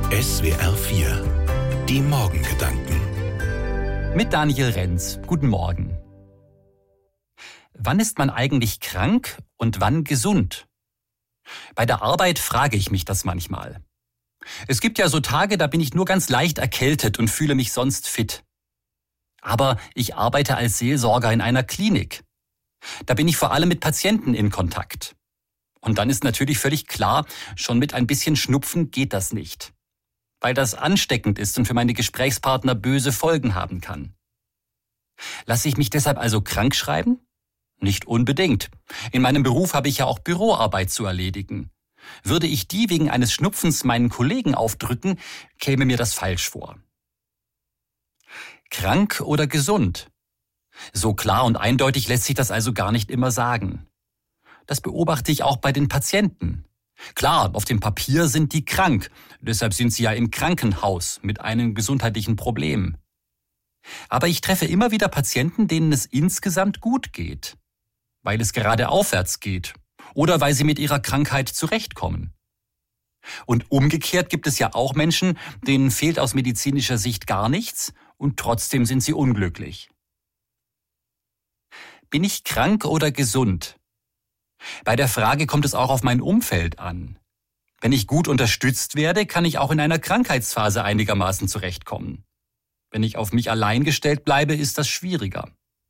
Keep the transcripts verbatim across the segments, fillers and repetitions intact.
S W R vier. Die Morgengedanken. Mit Daniel Renz. Guten Morgen. Wann ist man eigentlich krank und wann gesund? Bei der Arbeit frage ich mich das manchmal. Es gibt ja so Tage, da bin ich nur ganz leicht erkältet und fühle mich sonst fit. Aber ich arbeite als Seelsorger in einer Klinik. Da bin ich vor allem mit Patienten in Kontakt. Und dann ist natürlich völlig klar, schon mit ein bisschen Schnupfen geht das nicht. Weil das ansteckend ist und für meine Gesprächspartner böse Folgen haben kann. Lasse ich mich deshalb also krank schreiben? Nicht unbedingt. In meinem Beruf habe ich ja auch Büroarbeit zu erledigen. Würde ich die wegen eines Schnupfens meinen Kollegen aufdrücken, käme mir das falsch vor. Krank oder gesund? So klar und eindeutig lässt sich das also gar nicht immer sagen. Das beobachte ich auch bei den Patienten. Klar, auf dem Papier sind die krank, deshalb sind sie ja im Krankenhaus mit einem gesundheitlichen Problem. Aber ich treffe immer wieder Patienten, denen es insgesamt gut geht, weil es gerade aufwärts geht oder weil sie mit ihrer Krankheit zurechtkommen. Und umgekehrt gibt es ja auch Menschen, denen fehlt aus medizinischer Sicht gar nichts und trotzdem sind sie unglücklich. Bin ich krank oder gesund? Bei der Frage kommt es auch auf mein Umfeld an. Wenn ich gut unterstützt werde, kann ich auch in einer Krankheitsphase einigermaßen zurechtkommen. Wenn ich auf mich allein gestellt bleibe, ist das schwieriger.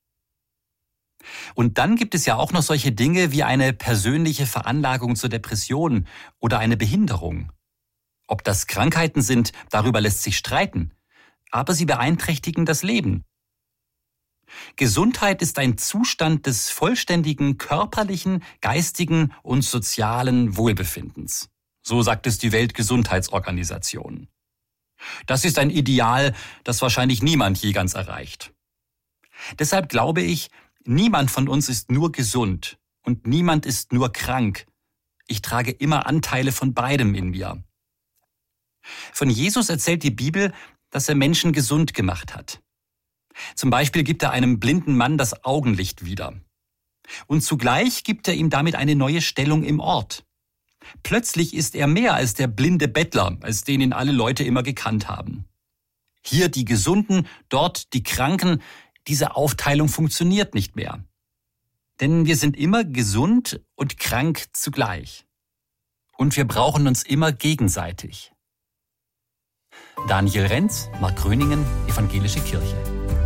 Und dann gibt es ja auch noch solche Dinge wie eine persönliche Veranlagung zur Depression oder eine Behinderung. Ob das Krankheiten sind, darüber lässt sich streiten. Aber sie beeinträchtigen das Leben. Gesundheit ist ein Zustand des vollständigen körperlichen, geistigen und sozialen Wohlbefindens. So sagt es die Weltgesundheitsorganisation. Das ist ein Ideal, das wahrscheinlich niemand je ganz erreicht. Deshalb glaube ich, niemand von uns ist nur gesund und niemand ist nur krank. Ich trage immer Anteile von beidem in mir. Von Jesus erzählt die Bibel, dass er Menschen gesund gemacht hat. Zum Beispiel gibt er einem blinden Mann das Augenlicht wieder. Und zugleich gibt er ihm damit eine neue Stellung im Ort. Plötzlich ist er mehr als der blinde Bettler, als den ihn alle Leute immer gekannt haben. Hier die Gesunden, dort die Kranken. Diese Aufteilung funktioniert nicht mehr. Denn wir sind immer gesund und krank zugleich. Und wir brauchen uns immer gegenseitig. Daniel Renz, Markgröningen, Evangelische Kirche.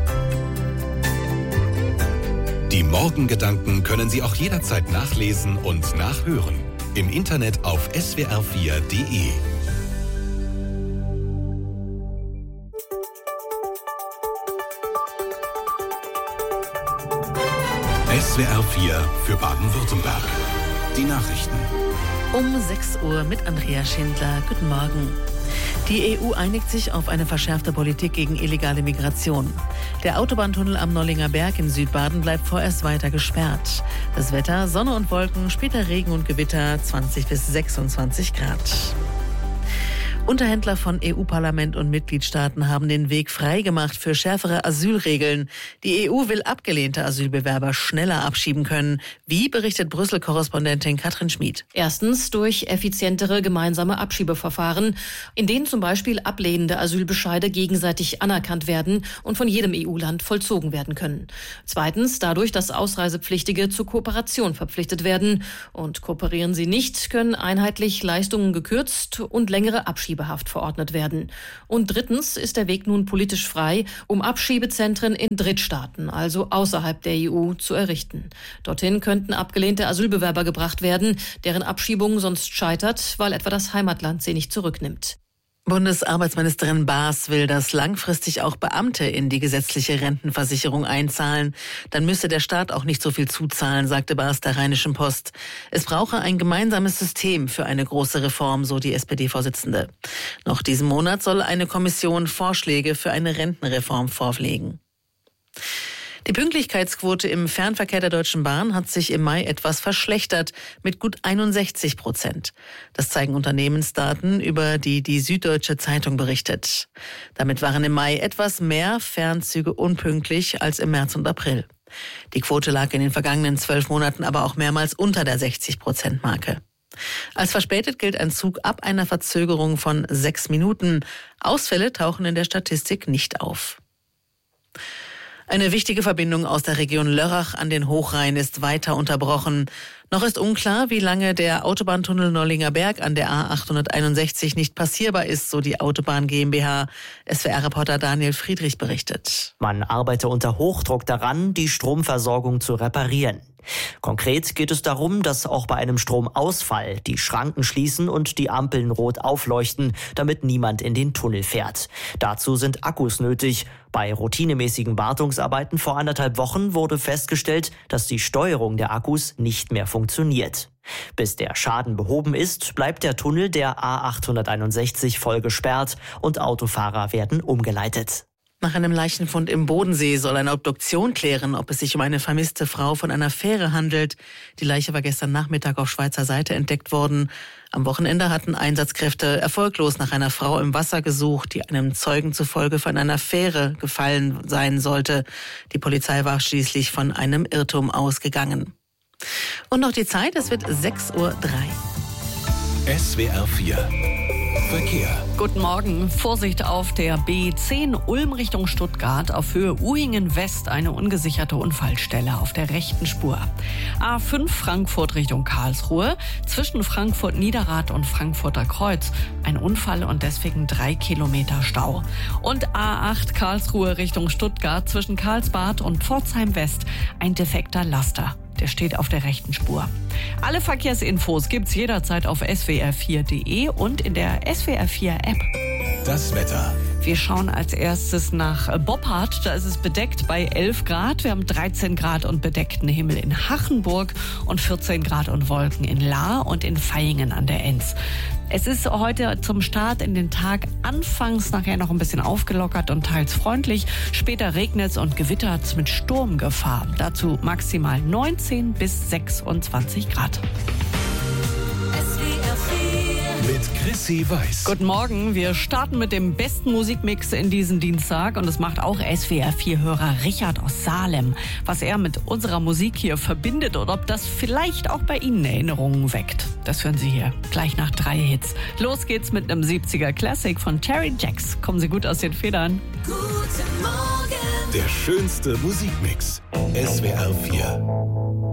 Die Morgengedanken können Sie auch jederzeit nachlesen und nachhören. Im Internet auf S W R vier Punkt de. S W R vier für Baden-Württemberg. Die Nachrichten. Um sechs Uhr mit Andrea Schindler. Guten Morgen. Die E U einigt sich auf eine verschärfte Politik gegen illegale Migration. Der Autobahntunnel am Nollinger Berg in Südbaden bleibt vorerst weiter gesperrt. Das Wetter, Sonne und Wolken, später Regen und Gewitter, zwanzig bis sechsundzwanzig Grad. Unterhändler von E U-Parlament und Mitgliedstaaten haben den Weg freigemacht für schärfere Asylregeln. Die E U will abgelehnte Asylbewerber schneller abschieben können. Wie, berichtet Brüssel-Korrespondentin Katrin Schmid. Erstens durch effizientere gemeinsame Abschiebeverfahren, in denen zum Beispiel ablehnende Asylbescheide gegenseitig anerkannt werden und von jedem E U-Land vollzogen werden können. Zweitens dadurch, dass Ausreisepflichtige zur Kooperation verpflichtet werden. Und kooperieren sie nicht, können einheitlich Leistungen gekürzt und längere Abschiebehaft verordnet werden. Und drittens ist der Weg nun politisch frei, um Abschiebezentren in Drittstaaten, also außerhalb der E U, zu errichten. Dorthin könnten abgelehnte Asylbewerber gebracht werden, deren Abschiebung sonst scheitert, weil etwa das Heimatland sie nicht zurücknimmt. Bundesarbeitsministerin Baas will, dass langfristig auch Beamte in die gesetzliche Rentenversicherung einzahlen. Dann müsse der Staat auch nicht so viel zuzahlen, sagte Baas der Rheinischen Post. Es brauche ein gemeinsames System für eine große Reform, so die S P D-Vorsitzende. Noch diesen Monat soll eine Kommission Vorschläge für eine Rentenreform vorlegen. Die Pünktlichkeitsquote im Fernverkehr der Deutschen Bahn hat sich im Mai etwas verschlechtert, mit gut einundsechzig Prozent. Das zeigen Unternehmensdaten, über die die Süddeutsche Zeitung berichtet. Damit waren im Mai etwas mehr Fernzüge unpünktlich als im März und April. Die Quote lag in den vergangenen zwölf Monaten aber auch mehrmals unter der sechzig Prozent Marke. Als verspätet gilt ein Zug ab einer Verzögerung von sechs Minuten. Ausfälle tauchen in der Statistik nicht auf. Eine wichtige Verbindung aus der Region Lörrach an den Hochrhein ist weiter unterbrochen. Noch ist unklar, wie lange der Autobahntunnel Nollinger Berg an der A achthunderteinundsechzig nicht passierbar ist, so die Autobahn GmbH. S W R-Reporter Daniel Friedrich berichtet. Man arbeite unter Hochdruck daran, die Stromversorgung zu reparieren. Konkret geht es darum, dass auch bei einem Stromausfall die Schranken schließen und die Ampeln rot aufleuchten, damit niemand in den Tunnel fährt. Dazu sind Akkus nötig. Bei routinemäßigen Wartungsarbeiten vor anderthalb Wochen wurde festgestellt, dass die Steuerung der Akkus nicht mehr funktioniert. Bis der Schaden behoben ist, bleibt der Tunnel der A achthunderteinundsechzig voll gesperrt und Autofahrer werden umgeleitet. Nach einem Leichenfund im Bodensee soll eine Obduktion klären, ob es sich um eine vermisste Frau von einer Fähre handelt. Die Leiche war gestern Nachmittag auf Schweizer Seite entdeckt worden. Am Wochenende hatten Einsatzkräfte erfolglos nach einer Frau im Wasser gesucht, die einem Zeugen zufolge von einer Fähre gefallen sein sollte. Die Polizei war schließlich von einem Irrtum ausgegangen. Und noch die Zeit, es wird sechs Uhr drei. S W R vier Verkehr. Guten Morgen. Vorsicht auf der B zehn Ulm Richtung Stuttgart. Auf Höhe Uhingen West eine ungesicherte Unfallstelle auf der rechten Spur. A fünf Frankfurt Richtung Karlsruhe. Zwischen Frankfurt Niederrad und Frankfurter Kreuz ein Unfall und deswegen drei Kilometer Stau. Und A acht Karlsruhe Richtung Stuttgart. Zwischen Karlsbad und Pforzheim West ein defekter Laster. Der steht auf der rechten Spur. Alle Verkehrsinfos gibt's jederzeit auf S W R vier Punkt de und in der S W R vier App. Das Wetter. Wir schauen als erstes nach Boppard. Da ist es bedeckt bei elf Grad. Wir haben dreizehn Grad und bedeckten Himmel in Hachenburg und vierzehn Grad und Wolken in Lahr und in Vaihingen an der Enz. Es ist heute zum Start in den Tag anfangs nachher noch ein bisschen aufgelockert und teils freundlich. Später regnet es und gewittert es mit Sturmgefahr. Dazu maximal neunzehn bis sechsundzwanzig Grad. Mit Chrissy Weiß. Guten Morgen, wir starten mit dem besten Musikmix in diesen Dienstag und das macht auch S W R vier-Hörer Richard aus Salem. Was er mit unserer Musik hier verbindet und ob das vielleicht auch bei Ihnen Erinnerungen weckt. Das hören Sie hier gleich nach drei Hits. Los geht's mit einem siebziger Classic von Terry Jacks. Kommen Sie gut aus den Federn. Guten Morgen. Der schönste Musikmix. S W R vier.